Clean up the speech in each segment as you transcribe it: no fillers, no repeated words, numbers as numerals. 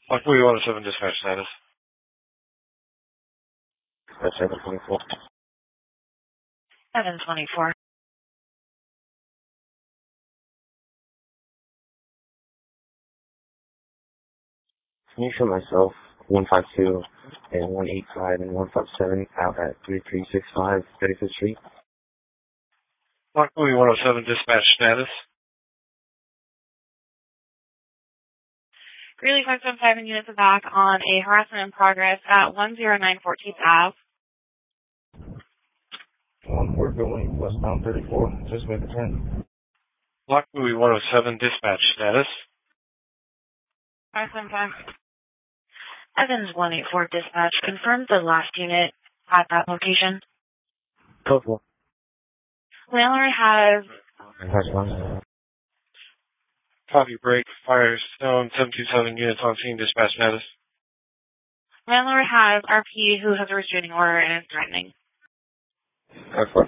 Luckily, 107 dispatch status. That's 724. 724. Can you show myself 152 and 185 and 157 out at 3365 35th Street? Luckily, 107 dispatch status. Greeley 575 and units are back on a harassment in progress at 109 14th Ave. We're going westbound 34. Just make a turn. Luckily, 107 dispatch status. 575. Evans 184 dispatch confirmed the last unit at that location. Code 4. Landlord has Copy break. Firestone 727 units on scene dispatch status. Landlord has RP who has a restraining order and is threatening. Code 4.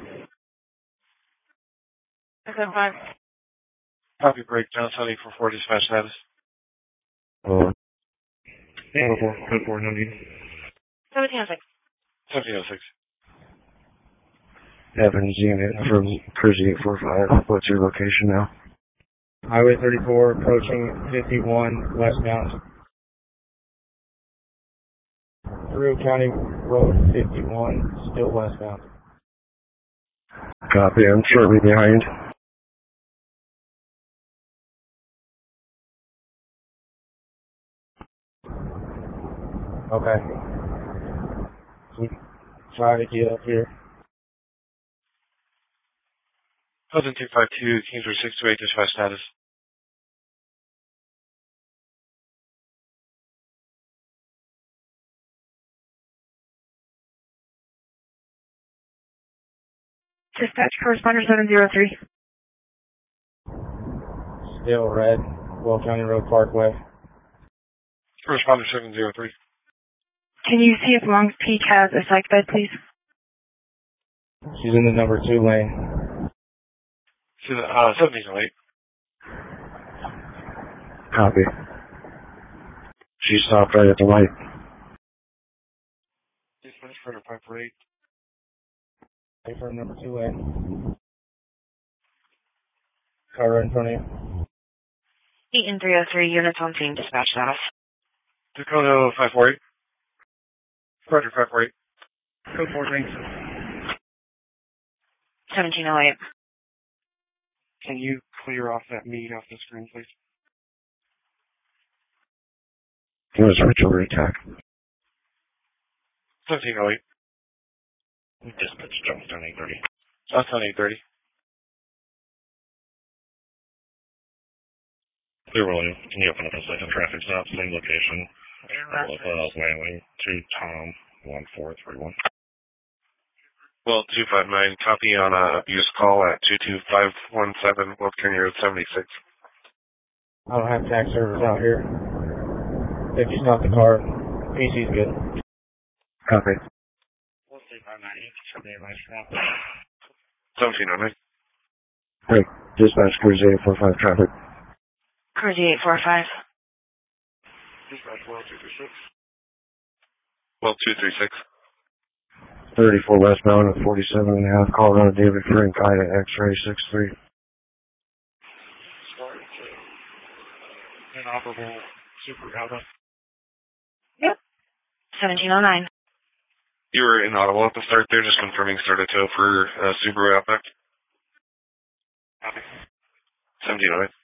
575. Copy break. John 744 dispatch status. Code 4, no need. 1706. 1706. Evans unit from Cruise 845. What's your location now? Highway 34, approaching 51 westbound. Through County Road 51, still westbound. Copy, I'm shortly behind. Okay. We try to get up here. 10252, Kingsbridge 628 dispatch status. Dispatch corresponder 703. Still red, Will County Road Parkway. Responder 703. Can you see if Long's Peak has a psych bed, please? She's in the number 2 lane. 1708. Copy. She stopped right at the light. Dispatch for 548. Wait for number 2 lane. Car right in front of you. 8 and 303 units on scene dispatch status. Dakota 548. Roger 548. Code 4, thanks. 1708. Can you clear off that meat off the screen, please? It was ritual attack. 1708. Dispatch, Johnstown 830. Johnstown 830. Clear William, can you open up a second traffic stop, same location? Landing to Tom 1431. Well, 259, copy on a abuse call at 22517 Wolf County Road 76. I don't have tax service out here. If you stop the car, PC's good. Copy. 1709. Hey, dispatch Cruise 845 traffic. Cruise 845. Dispatch well 236. Well 236. 34 westbound at 47.5. Colorado David Frank Ida X-ray 63. Sorry, inoperable Super Alpha. Yep. 1709. You were inaudible at the start there, just confirming start a tow for Subaru Outback. Copy. 1708.